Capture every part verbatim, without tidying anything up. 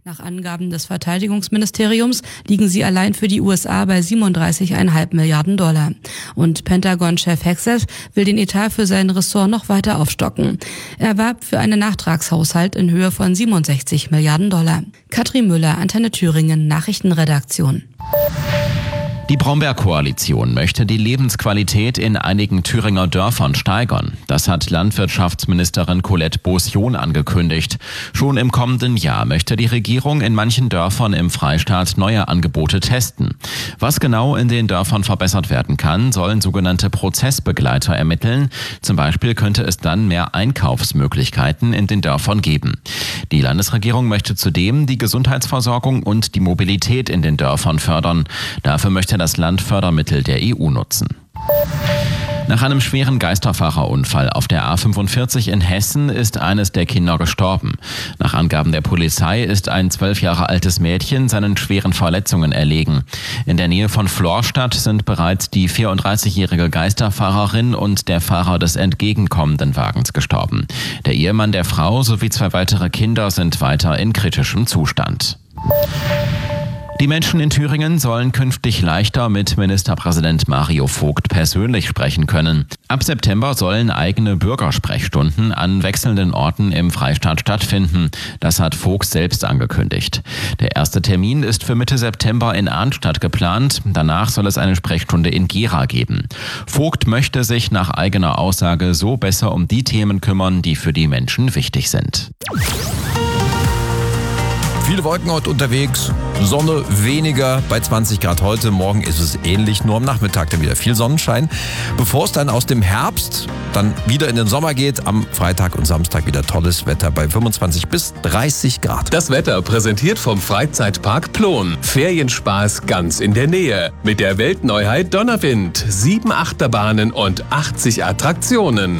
Nach Angaben des Verteidigungsministeriums liegen sie allein für die U S A bei siebenunddreißig Komma fünf Milliarden Dollar. Und Pentagon-Chef Hegseth will den Etat für sein Ressort noch weiter aufstocken. Er warb für einen Nachtragshaushalt in Höhe von siebenundsechzig Milliarden Dollar. Katrin Müller, Antenne Thüringen, Nachrichtenredaktion. Die Brombeer-Koalition möchte die Lebensqualität in einigen Thüringer Dörfern steigern. Das hat Landwirtschaftsministerin Colette Beaussion angekündigt. Schon im kommenden Jahr möchte die Regierung in manchen Dörfern im Freistaat neue Angebote testen. Was genau in den Dörfern verbessert werden kann, sollen sogenannte Prozessbegleiter ermitteln. Zum Beispiel könnte es dann mehr Einkaufsmöglichkeiten in den Dörfern geben. Die Landesregierung möchte zudem die Gesundheitsversorgung und die Mobilität in den Dörfern fördern. Dafür möchte das Land Fördermittel der E U nutzen. Nach einem schweren Geisterfahrerunfall auf der A fünfundvierzig in Hessen ist eines der Kinder gestorben. Nach Angaben der Polizei ist ein zwölf Jahre altes Mädchen seinen schweren Verletzungen erlegen. In der Nähe von Florstadt sind bereits die vierunddreißigjährige Geisterfahrerin und der Fahrer des entgegenkommenden Wagens gestorben. Der Ehemann der Frau sowie zwei weitere Kinder sind weiter in kritischem Zustand. Die Menschen in Thüringen sollen künftig leichter mit Ministerpräsident Mario Vogt persönlich sprechen können. Ab September sollen eigene Bürgersprechstunden an wechselnden Orten im Freistaat stattfinden. Das hat Vogt selbst angekündigt. Der erste Termin ist für Mitte September in Arnstadt geplant. Danach soll es eine Sprechstunde in Gera geben. Vogt möchte sich nach eigener Aussage so besser um die Themen kümmern, die für die Menschen wichtig sind. Viele Wolken heute unterwegs, Sonne weniger bei zwanzig Grad heute. Morgen ist es ähnlich, nur am Nachmittag dann wieder viel Sonnenschein. Bevor es dann aus dem Herbst dann wieder in den Sommer geht, am Freitag und Samstag wieder tolles Wetter bei fünfundzwanzig bis dreißig Grad. Das Wetter präsentiert vom Freizeitpark Plon. Ferienspaß ganz in der Nähe. Mit der Weltneuheit Donnerwind. Sieben Achterbahnen und achtzig Attraktionen.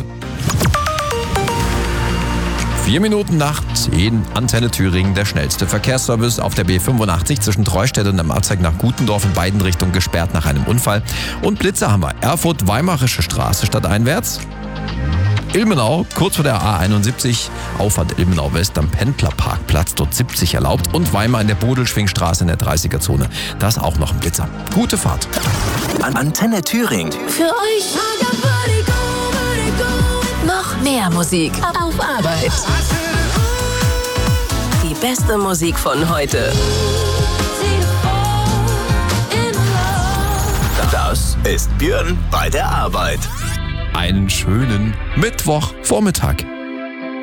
Vier Minuten nach zehn, Antenne Thüringen, der schnellste Verkehrsservice auf der B fünfundachtzig zwischen Treustädt und dem Abzweig nach Gutendorf in beiden Richtungen gesperrt nach einem Unfall. Und Blitzer haben wir. Erfurt, Weimarische Straße stadteinwärts. Ilmenau, kurz vor der A einundsiebzig, Auffahrt Ilmenau West am Pendlerparkplatz, dort siebzig erlaubt. Und Weimar in der Bodelschwingstraße in der dreißiger-Zone. Da ist auch noch ein Blitzer. Gute Fahrt. Antenne Thüringen. Für euch noch mehr Musik auf Arbeit. Die beste Musik von heute. Das ist Björn bei der Arbeit. Einen schönen Mittwochvormittag.